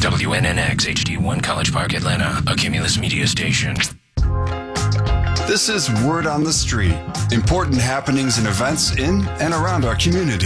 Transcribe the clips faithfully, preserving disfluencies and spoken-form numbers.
W N N X H D one College Park, Atlanta, a Cumulus Media station. This is Word on the Street. Important happenings and events in and around our community.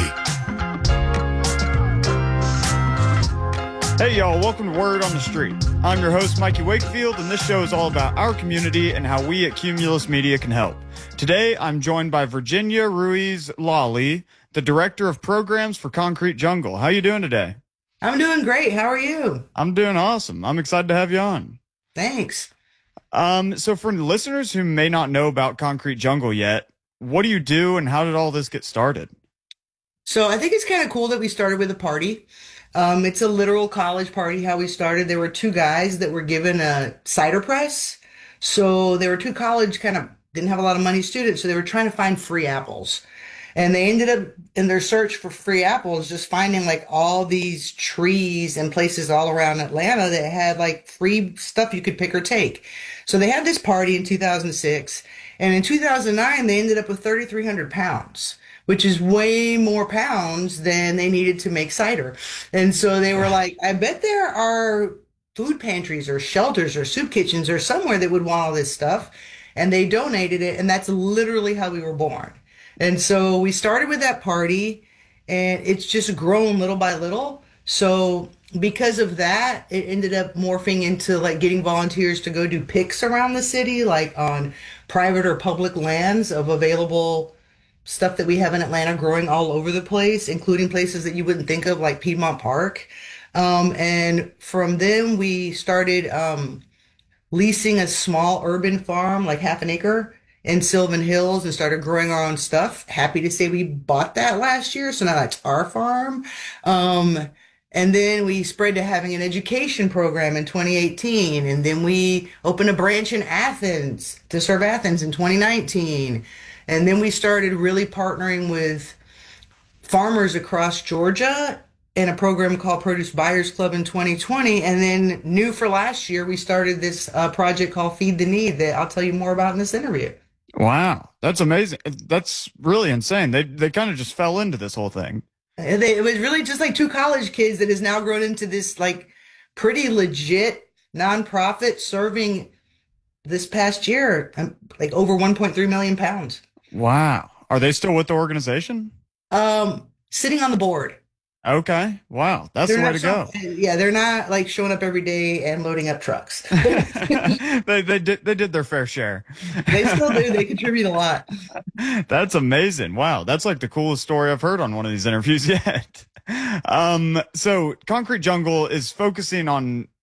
Hey y'all, welcome to Word on the Street. I'm your host, Mikey Wakefield, and this show is all about our community and how we at Cumulus Media can help. Today, I'm joined by Virginia Ruiz Lawley, the Director of Programs for Concrete Jungle. How you doing today? I'm doing great. How are you? I'm doing awesome. I'm excited to have you on. Thanks. Um, so for listeners who may not know about Concrete Jungle yet, what do you do and how did all this get started? So I think it's kind of cool that we started with a party. Um, it's a literal college party, how we started. There were two guys that were given a cider press. So they were two college kind of didn't have a lot of money students. So they were trying to find free apples. And they ended up in their search for free apples, just finding like all these trees and places all around Atlanta that had like free stuff you could pick or take. So they had this party in two thousand six. And in two thousand nine, they ended up with three thousand three hundred pounds, which is way more pounds than they needed to make cider. And so they were like, I bet there are food pantries or shelters or soup kitchens or somewhere that would want all this stuff. And they donated it. And that's literally how we were born. And so we started with that party, and it's just grown little by little. So because of that, it ended up morphing into like getting volunteers to go do picks around the city, like on private or public lands of available stuff that we have in Atlanta growing all over the place, including places that you wouldn't think of, like Piedmont Park. Um, and from then we started um, leasing a small urban farm, like half an acre, in Sylvan Hills, and started growing our own stuff. Happy to say we bought that last year, so now that's our farm. Um, and then we spread to having an education program in twenty eighteen, and then we opened a branch in Athens to serve Athens in twenty nineteen. And then we started really partnering with farmers across Georgia in a program called Produce Buyers Club in twenty twenty. And then new for last year, we started this uh, project called Feed the Need that I'll tell you more about in this interview. Wow, that's amazing. That's really insane. They they kind of just fell into this whole thing. And they, it was really just like two college kids that has now grown into this like pretty legit nonprofit serving this past year um, like over one point three million pounds. Wow. Are they still with the organization? Um, sitting on the board. Okay. Wow. That's They're the way not to go. showing- Yeah, they're not like showing up every day and loading up trucks. they they did they did their fair share. They still do. They contribute a lot. That's amazing. Wow. That's like the coolest story I've heard on one of these interviews yet. Um, so Concrete Jungle is focusing on